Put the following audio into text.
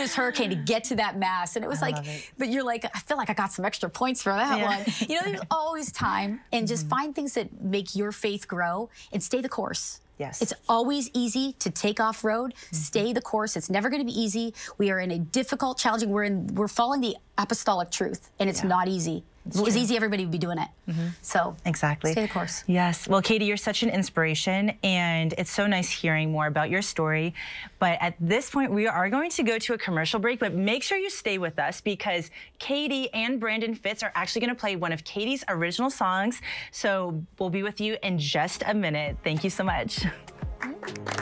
this hurricane to get to that mass. And it was but you're like, I feel like I got some extra points for that one. You know, there's always time, and just find things that make your faith grow and stay the course. Yes. It's always easy to take off road, stay the course. It's never going to be easy. We are in a difficult, challenging, we're following the apostolic truth, and it's not easy. If it was easy, everybody would be doing it. So exactly. Stay the course. Yes. Well, Katie, you're such an inspiration, and it's so nice hearing more about your story. But at this point, we are going to go to a commercial break, but make sure you stay with us, because Katie and Brandon Fitz are actually going to play one of Katie's original songs. So we'll be with you in just a minute. Thank you so much.